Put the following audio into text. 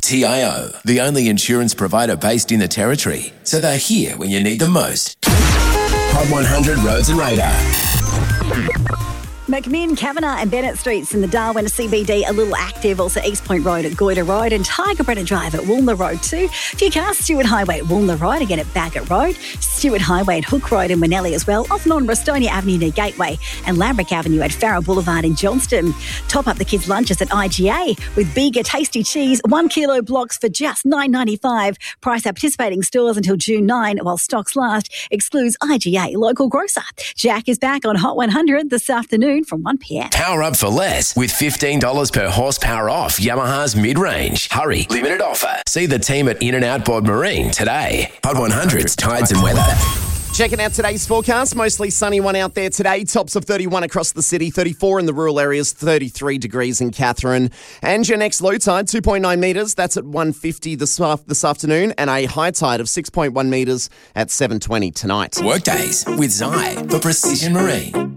TIO, the only insurance provider based in the Territory, so they're here when you need them most. Hot 100 Roads and Radar. McMinn, Kavanagh and Bennett Streets in the Darwin CBD a little active. Also East Point Road at Goyder Road and Tiger Brenner Drive at Woolner Road too. Few cars, Stewart Highway at Woolner Road, again at Bagot Road. Stewart Highway at Hook Road in Winnelly as well. Off on Rostonia Avenue near Gateway and Lambrick Avenue at Farrer Boulevard in Johnston. Top up the kids' lunches at IGA with Bega Tasty Cheese, 1 kilo blocks for just $9.95. Price at participating stores until June 9 while stocks last. Excludes IGA local grocer. Jack is back on Hot 100 this afternoon from 1 p.m. Power up for less with $15 per horsepower off Yamaha's mid-range. Hurry, limited offer. See the team at In-N-Out Bod Marine today. Hot 100's tides and weather. Checking out today's forecast, mostly sunny one out there today. Tops of 31 across the city, 34 in the rural areas, 33 degrees in Katherine. And your next low tide, 2.9 metres, that's at 1:50 this afternoon, and a high tide of 6.1 metres at 7:20 tonight. Workdays with Zai for Precision Marine.